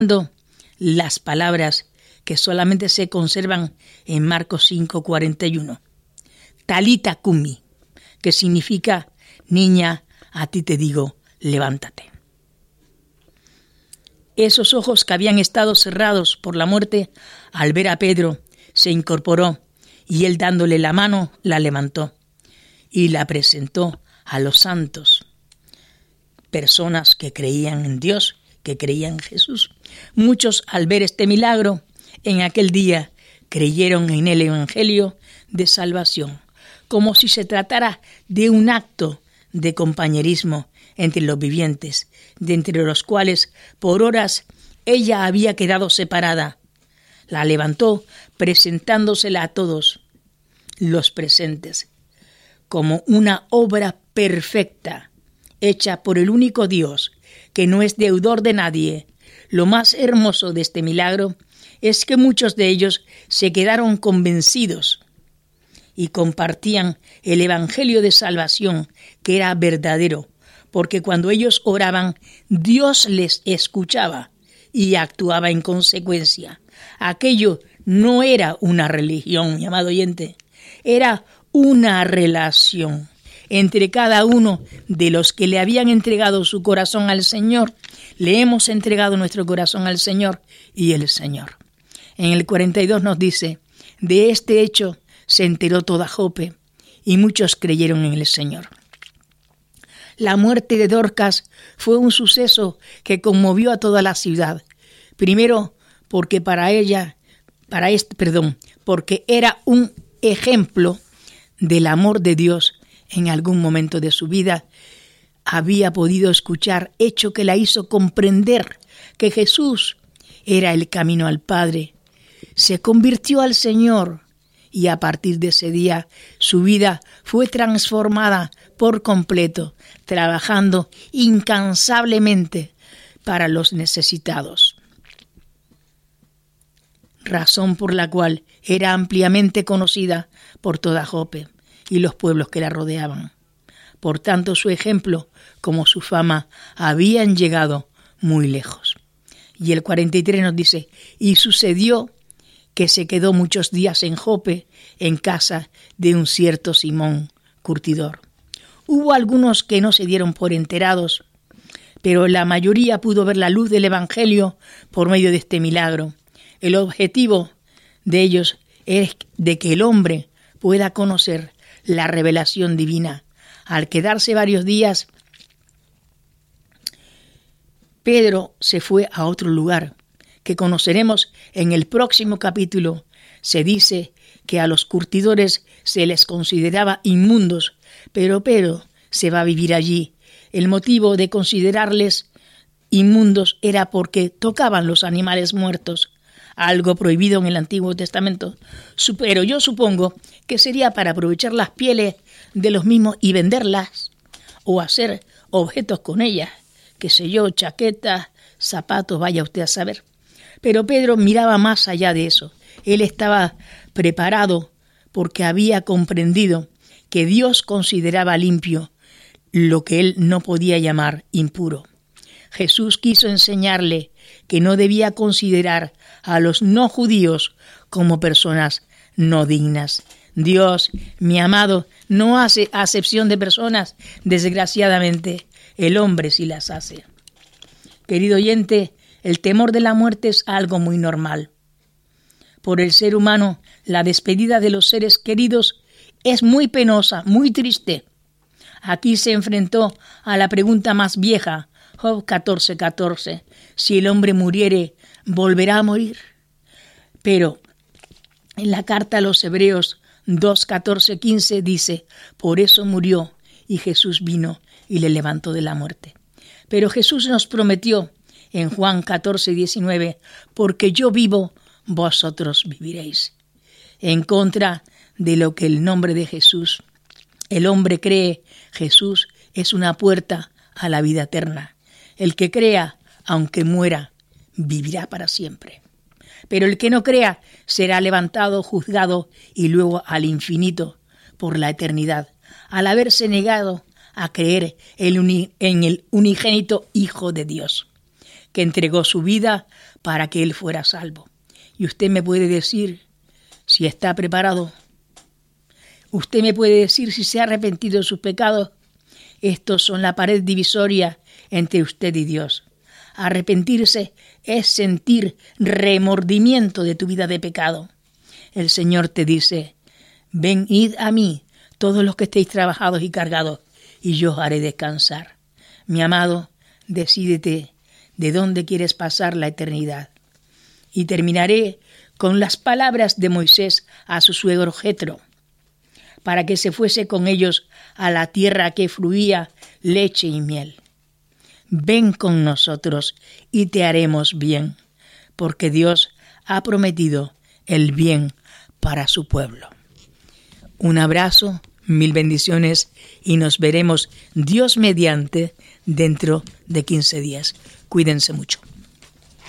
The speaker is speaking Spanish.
las palabras que solamente se conservan en Marcos 5:41. Talita cumi, que significa: niña, a ti te digo, levántate. Esos ojos que habían estado cerrados por la muerte, al ver a Pedro, se incorporó y él, dándole la mano, la levantó y la presentó a los santos, personas que creían en Dios, que creían en Jesús. Muchos, al ver este milagro, en aquel día creyeron en el Evangelio de salvación, como si se tratara de un acto de compañerismo entre los vivientes, de entre los cuales por horas ella había quedado separada. La levantó presentándosela a todos los presentes como una obra perfecta, hecha por el único Dios, que no es deudor de nadie. Lo más hermoso de este milagro es que muchos de ellos se quedaron convencidos y compartían el Evangelio de salvación, que era verdadero, porque cuando ellos oraban, Dios les escuchaba y actuaba en consecuencia. Aquello no era una religión, mi amado oyente, era una relación entre cada uno de los que le habían entregado su corazón al Señor. Le hemos entregado nuestro corazón al Señor y el Señor. En el 42 nos dice: de este hecho se enteró toda Jope y muchos creyeron en el Señor. La muerte de Dorcas fue un suceso que conmovió a toda la ciudad. Primero, porque porque era un ejemplo del amor de Dios. En algún momento de su vida había podido escuchar, hecho que la hizo comprender que Jesús era el camino al Padre. Se convirtió al Señor y a partir de ese día su vida fue transformada por completo, trabajando incansablemente para los necesitados. Razón por la cual era ampliamente conocida por toda Jope y los pueblos que la rodeaban. Por tanto, su ejemplo como su fama habían llegado muy lejos. Y el 43 nos dice: y sucedió que se quedó muchos días en Jope, en casa de un cierto Simón, curtidor. Hubo algunos que no se dieron por enterados, pero la mayoría pudo ver la luz del Evangelio por medio de este milagro. El objetivo de ellos es de que el hombre pueda conocer la revelación divina. Al quedarse varios días, Pedro se fue a otro lugar, que conoceremos en el próximo capítulo. Se dice que a los curtidores se les consideraba inmundos, pero Pedro se va a vivir allí. El motivo de considerarles inmundos era porque tocaban los animales muertos, algo prohibido en el Antiguo Testamento, pero yo supongo que sería para aprovechar las pieles de los mismos y venderlas o hacer objetos con ellas, qué sé yo, chaquetas, zapatos, vaya usted a saber. Pero Pedro miraba más allá de eso. Él estaba preparado porque había comprendido que Dios consideraba limpio lo que él no podía llamar impuro. Jesús quiso enseñarle que no debía considerar a los no judíos como personas no dignas. Dios, mi amado, no hace acepción de personas. Desgraciadamente, el hombre sí las hace. Querido oyente, el temor de la muerte es algo muy normal. Por el ser humano, la despedida de los seres queridos es muy penosa, muy triste. Aquí se enfrentó a la pregunta más vieja, Job 14:14. Si el hombre muriere, ¿volverá a morir? Pero en la carta a los Hebreos 2:14-15 dice: por eso murió y Jesús vino y le levantó de la muerte. Pero Jesús nos prometió en Juan 14:19: porque yo vivo, vosotros viviréis. En contra de lo que el nombre de Jesús, el hombre cree, Jesús es una puerta a la vida eterna. El que crea, aunque muera, vivirá para siempre. Pero el que no crea será levantado, juzgado y luego al infinito por la eternidad, al haberse negado a creer en el unigénito Hijo de Dios, que entregó su vida para que él fuera salvo. Y usted me puede decir si está preparado. Usted me puede decir si se ha arrepentido de sus pecados. Estos son la pared divisoria entre usted y Dios. Arrepentirse es sentir remordimiento de tu vida de pecado. El Señor te dice: ven, id a mí, todos los que estéis trabajados y cargados, y yo os haré descansar. Mi amado, decídete de dónde quieres pasar la eternidad. Y terminaré con las palabras de Moisés a su suegro Jetro, para que se fuese con ellos a la tierra que fluía leche y miel. Ven con nosotros y te haremos bien, porque Dios ha prometido el bien para su pueblo. Un abrazo, mil bendiciones y nos veremos, Dios mediante, dentro de 15 días. Cuídense mucho.